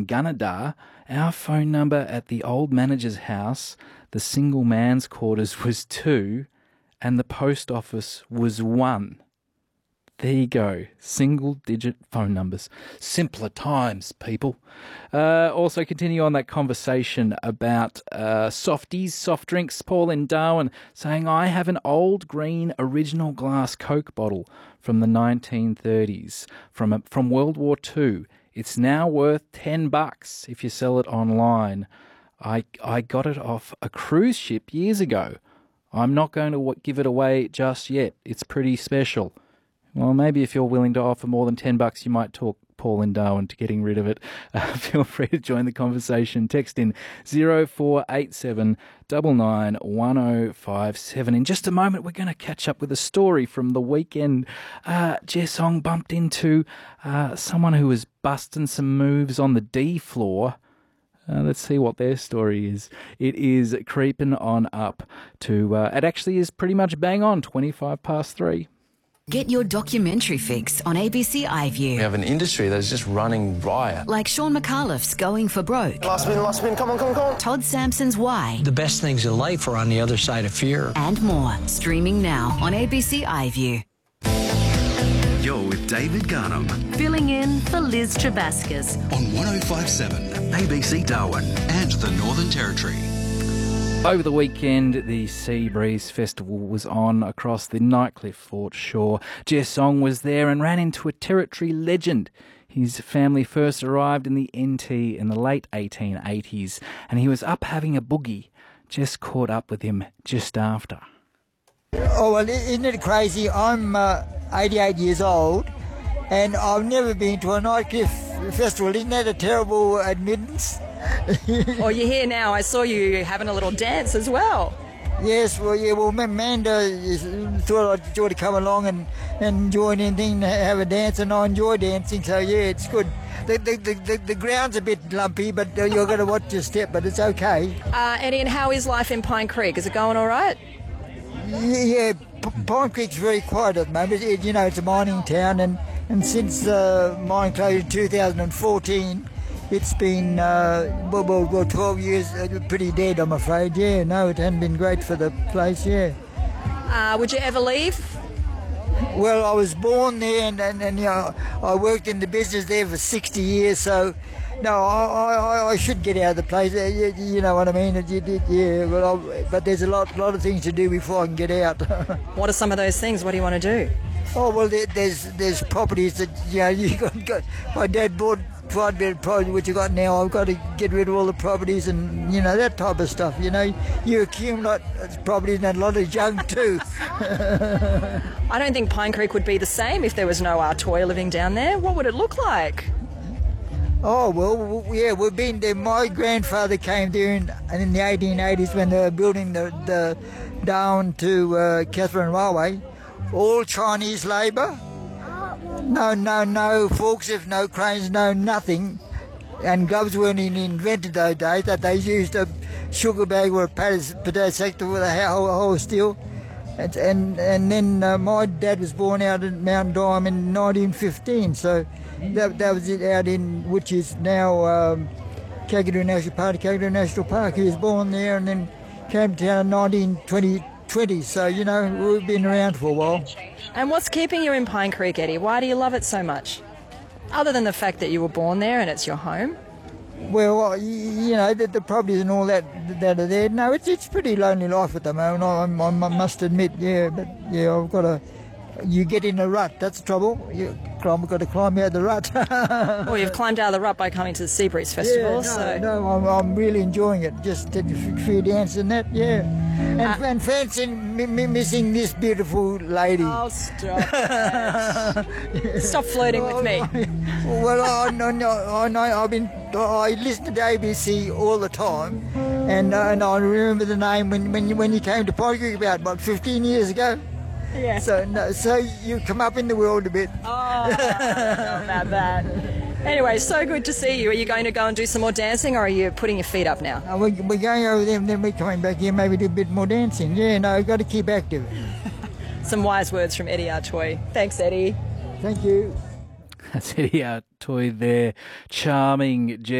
in Gunnedah, our phone number at the old manager's house, the single man's quarters, was 2 and the post office was 1. There you go. Single-digit phone numbers. Simpler times, people. Also, continue on that conversation about softies, soft drinks. Paul in Darwin saying, I have an old green original glass Coke bottle from the 1930s, from World War II. It's now worth $10 if you sell it online. I got it off a cruise ship years ago. I'm not going to give it away just yet. It's pretty special. Well, maybe if you're willing to offer more than $10, you might talk Paul in Darwin to getting rid of it. Feel free to join the conversation. Text in 0487 99 1057. In just a moment, we're going to catch up with a story from the weekend. Jess Ong bumped into someone who was busting some moves on the D floor. Let's see what their story is. It is creeping on up to, it actually is pretty much bang on, 3. Get your documentary fix on ABC iView. We have an industry that's just running riot. Like Sean McAuliffe's Going for Broke. Last spin, come on. Todd Sampson's Why. The best things in life are on the other side of fear. And more. Streaming now on ABC iView. You're with David Garnham Filling in for Liz Trebaskas on 105.7 ABC Darwin and the Northern Territory. Over the weekend, the Sea Breeze Festival was on across the Nightcliff Fort shore. Jess Ong was there and ran into a Territory legend. His family first arrived in the NT in the late 1880s, and he was up having a boogie. Jess caught up with him just after. Oh, well, isn't it crazy? I'm 88 years old, and I've never been to a Nightcliff Festival. Isn't that a terrible admittance? Well, you're here now. I saw you having a little dance as well. Yes, well, yeah, well, Amanda thought I'd sort of come along and join anything, have a dance, and I enjoy dancing, so yeah, it's good. The ground's a bit lumpy, but you've got to watch your step, but it's okay. Eddie, and how is life in Pine Creek? Is it going all right? Yeah, Pine Creek's very quiet at the moment. It's a mining town, and since the mine closed in 2014, it's been, 12 years pretty dead, I'm afraid. Yeah, no, it hasn't been great for the place, yeah. Would you ever leave? Well, I was born there and I worked in the business there for 60 years, so no, I should get out of the place. You know what I mean? Yeah, but there's a lot of things to do before I can get out. What are some of those things? What do you want to do? Oh, well, there's properties that, you got my dad bought quite a bit of property, which you got now. I've got to get rid of all the properties and, that type of stuff, You accumulate properties and a lot of junk too. I don't think Pine Creek would be the same if there was no Artoy living down there. What would it look like? Oh, well, yeah, we've been there. My grandfather came there in the 1880s when they were building the down to Catherine Railway. All Chinese labour. No forklifts, no cranes, no nothing. And gloves weren't invented those days, that they used a sugar bag or a potato sack with a whole steel. And then my dad was born out at Mount Dime in 1915, so that was it out in, which is now Kakadu National Park. He was born there and then came to town in 1920, so, we've been around for a while. And what's keeping you in Pine Creek, Eddie? Why do you love it so much? Other than the fact that you were born there and it's your home? Well, the properties and all that are there. No, it's pretty lonely life at the moment, I must admit, yeah. But, yeah, I've got to... You get in a rut, that's the trouble. I've got to climb out the rut. Well, you've climbed out of the rut by coming to the Sea Breeze Festival. I'm really enjoying it. Just did a few dances and that, yeah. And fancying missing this beautiful lady. Oh, stop it. Stop flirting with me. Well, I listen to ABC all the time, and I remember the name when you came to Pine Creek about 15 years ago. Yeah. So you come up in the world a bit. Oh, I don't know about that. Anyway, so good to see you. Are you going to go and do some more dancing, or are you putting your feet up now? We're going over there and then we're coming back here, maybe do a bit more dancing. Yeah, no, got to keep active. Some wise words from Eddie Artoy. Thanks, Eddie. Thank you. That's Eddie Artoy there. Charming.